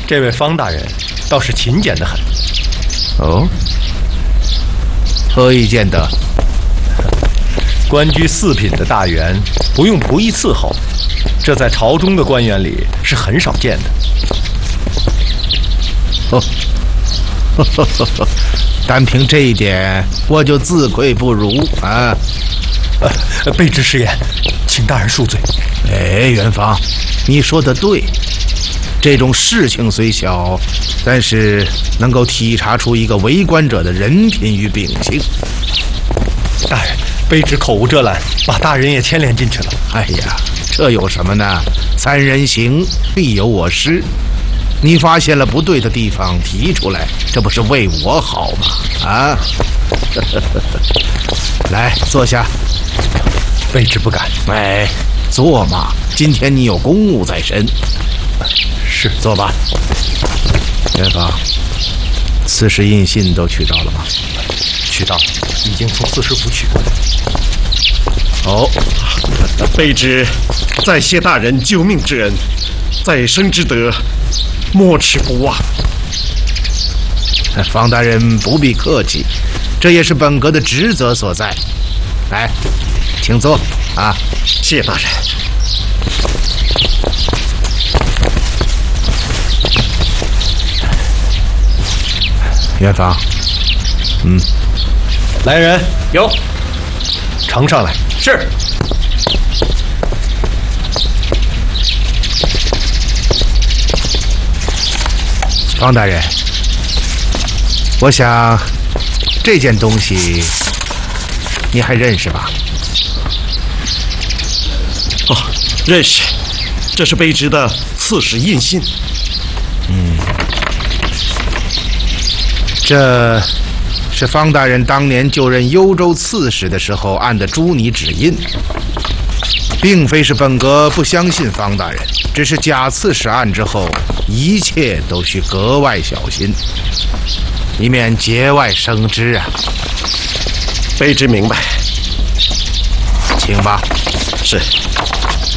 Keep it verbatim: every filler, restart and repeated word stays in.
这位方大人倒是勤俭得很。 哦，何以见得？ 官居四品的大员不用仆役伺候，这在朝中的官员里是很少见的。 哦，单凭这一点，我就自愧不如啊！ 呃，卑职失言，请大人恕罪。 哎，元芳，你说的对。这种事情虽小，但是能够体察出一个为官者的人品与秉性。 大人，卑职口无遮拦，把大人也牵连进去了。 哎呀，这有什么呢？三人行，必有我师。你发现了不对的地方，提出来，这不是为我好吗？啊！来，坐下。 卑职不敢。 哎，坐嘛，今天你有公务在身。 是， 坐吧。元芳，刺史印信都取到了吗？ 取到，已经从刺史府取过来。 哦， 卑职再谢大人救命之恩，再生之德，没齿不忘。 方大人不必客气，这也是本阁的职责所在。来，请坐啊！ 谢大人。 元芳，嗯， 来人， 有， 呈上来。 是。 方大人，我想这件东西你还认识吧？ 哦，认识，这是卑职的刺史印信。 嗯，这是方大人当年就任幽州刺史的时候按的朱拟指印，并非是本阁不相信方大人，只是假刺史案之后，一切都需格外小心，以免节外生枝啊。 卑职明白。 请吧。 是。